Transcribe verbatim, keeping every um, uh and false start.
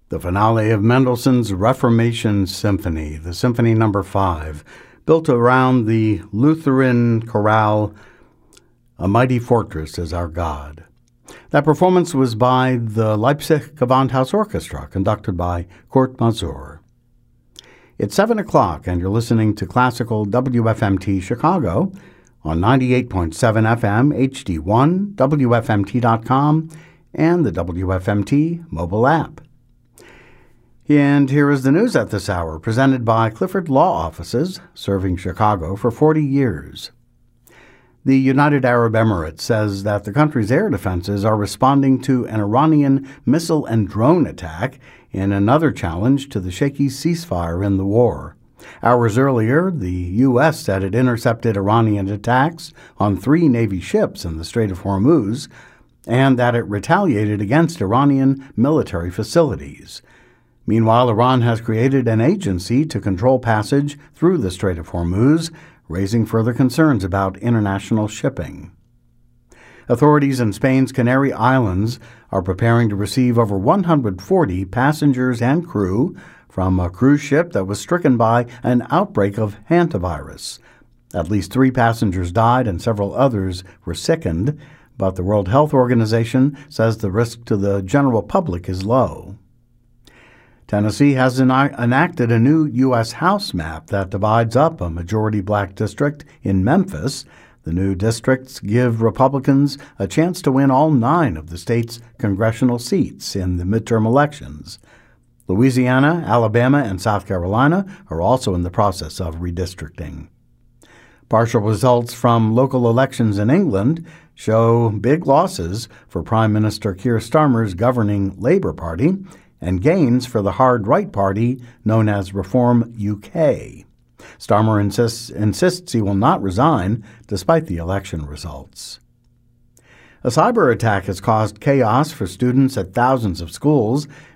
The finale of Mendelssohn's Reformation Symphony, the Symphony Number Five, built around the Lutheran chorale, "A Mighty Fortress is Our God." That performance was by the Leipzig Gewandhaus Orchestra, conducted by Kurt Masur. It's seven o'clock, and you're listening to Classical W F M T Chicago on ninety-eight point seven F M, H D one, W F M T dot com, and the W F M T mobile app. And here is the news at this hour, presented by Clifford Law Offices, serving Chicago for forty years. The United Arab Emirates says that the country's air defenses are responding to an Iranian missile and drone attack in another challenge to the shaky ceasefire in the war. Hours earlier, the U S said it intercepted Iranian attacks on three Navy ships in the Strait of Hormuz and that it retaliated against Iranian military facilities. Meanwhile, Iran has created an agency to control passage through the Strait of Hormuz, raising further concerns about international shipping. Authorities in Spain's Canary Islands are preparing to receive over one hundred forty passengers and crew from a cruise ship that was stricken by an outbreak of hantavirus. At least three passengers died and several others were sickened, but the World Health Organization says the risk to the general public is low. Tennessee has enacted a new U S House map that divides up a majority black district in Memphis. The new districts give Republicans a chance to win all nine of the state's congressional seats in the midterm elections. Louisiana, Alabama, and South Carolina are also in the process of redistricting. Partial results from local elections in England show big losses for Prime Minister Keir Starmer's governing Labour Party and gains for the hard-right party known as Reform U K. Starmer insists, insists he will not resign despite the election results. A cyber attack has caused chaos for students at thousands of schools